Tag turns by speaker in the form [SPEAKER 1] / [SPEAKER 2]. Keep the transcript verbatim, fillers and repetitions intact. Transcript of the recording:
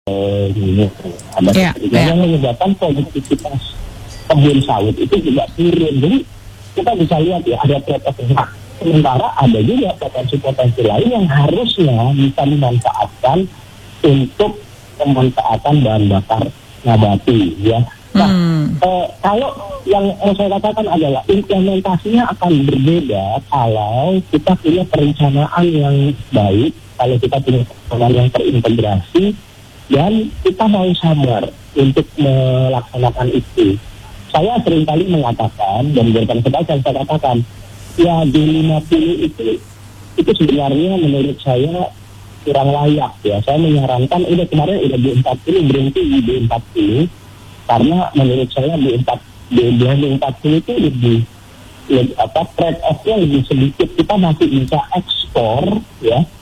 [SPEAKER 1] ini ada
[SPEAKER 2] yeah, yeah.
[SPEAKER 1] yang menyebabkan produktivitas kebun sawit itu juga turun. Jadi kita bisa lihat ya ada potensi. Sementara ada juga potensi-potensi lain yang harusnya bisa dimanfaatkan untuk pemanfaatan bahan bakar nabati ya. Nah, hmm. eh, kalau yang mau saya katakan adalah implementasinya akan berbeda kalau kita punya perencanaan yang baik, kalau kita punya perencanaan yang terintegrasi, dan kita mau sabar untuk melaksanakan itu. Saya seringkali mengatakan, dan berikan kebacan saya katakan, ya D lima puluh itu, itu sebenarnya menurut saya kurang layak ya. Saya menyarankan, udah kemarin udah D empat puluh, berhenti di D empat puluh, karena menurut saya D empat puluh itu lebih, lebih apa, trade off-nya lebih sedikit. Kita masih bisa ekspor ya,